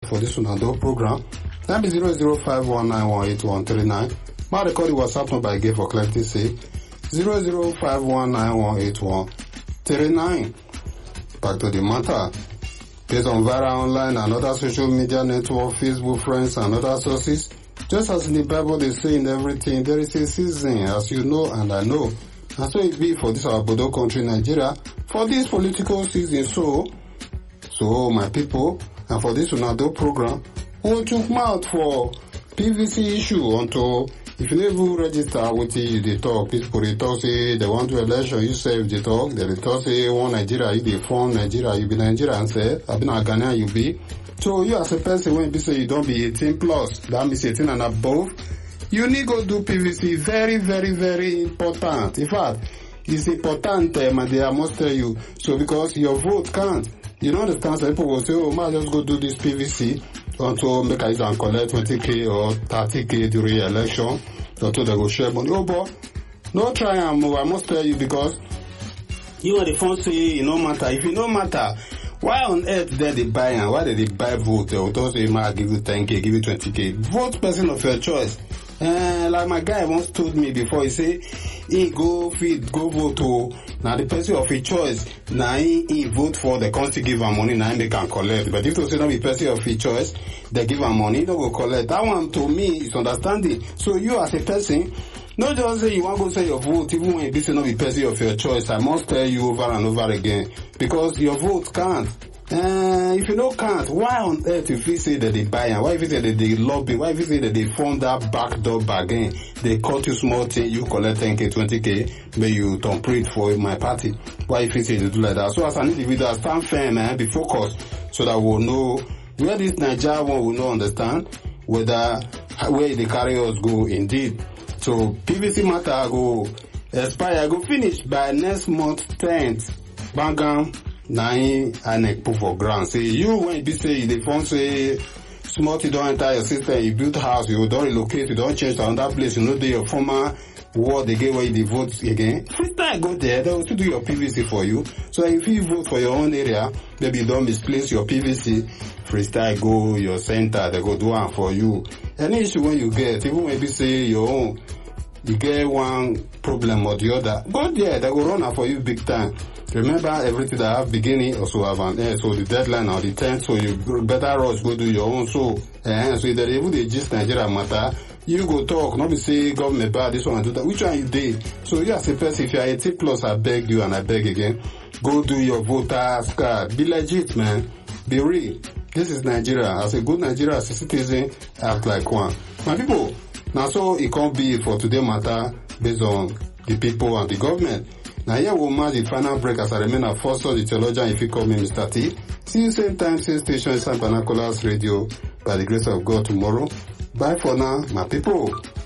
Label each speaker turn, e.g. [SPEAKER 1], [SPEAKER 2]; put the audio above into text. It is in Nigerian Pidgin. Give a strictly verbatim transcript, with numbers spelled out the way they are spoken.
[SPEAKER 1] for this Unado program. That is zero zero five one nine one eight one three nine. My record the WhatsApp number again for clarity say zero zero five one nine one eight one three nine. Back to the matter. Based on Viral Online and other social media network, Facebook friends and other sources, just as in the Bible they say in everything, there is a season, as you know and I know. And so it be for this our Bodo country, Nigeria, for this political season. So, so my people, and for this Unado program, we took mouth for P V C issue until if you never register with it, they talk. People they talk say they want to election, you say if they talk, they talk say one Nigeria, you they form Nigeria, you be Nigeria and say, I been a Ghanaian, you be. So you as a person when you say you don't be eighteen plus, that means eighteen and above, you need to do P V C. Very, very, very important. In fact, it's important, um, and I must tell you. So because your vote can't. You don't understand, so people will say, oh, man, just go do this P V C until make I use and collect twenty K or thirty K during election until they go share money. Oh, but no try and move. I must tell you because you are the phone say it no matter. If it no matter, why on earth did they buy and why did they buy vote? Or don't say, man, give you ten K, give you twenty K. Vote person of your choice. Uh, like my guy once told me before, he say, he go feed, go vote to, now the person of his choice, now he, he vote for, they can't give him money, now they can collect. But if they say not be person of his choice, they give him money, they will collect. That one to me is understanding. So you as a person, not just say you want to go say your vote, even when this is not be person of your choice, I must tell you over and over again, because your vote can't. Uh, if you don't count, why on earth if you say that they buy and why if you say that they lobby, why if you say that they form that backdoor bargain, they cut you small thing, you collect ten K, twenty K, but you don't pray for my party. Why if you say they do like that? So as an individual, stand firm and be focused so that we'll know where this Nigeria one will not understand whether where they carry us go indeed. So P V C matter go expire, go finish by next month tenth. Bangam. Now, I put for ground. Say, you, when you be say, the phone say, small, you don't enter your system, you build house, you don't relocate, you don't change to another place, you know, your former ward, they get where you vote again. Freestyle go there, they will still do your P V C for you. So if you vote for your own area, maybe you don't misplace your P V C, freestyle go, your center, they go do one for you. Any issue when you get, even maybe say your own, you get one problem or the other, go there, they will run for you big time. Remember, everything that have beginning also have an end. So the deadline or the tenth, so you better rush, go do your own. So, uh, so that even the gist Nigeria matter, you go talk, not be say government bad, this one and do that. Which one you did? So you as a person, if you are eighteen plus, I beg you and I beg again, go do your voter's card. Be legit, man. Be real. This is Nigeria. As a good Nigeria, as a citizen, act like one. My people, now so it can't be for today matter based on the people and the government. Now here we'll match the final break as I remain a first the theologian if you call me Mister T. See you same time, same station, San Panacolas Radio by the grace of God tomorrow. Bye for now, my people.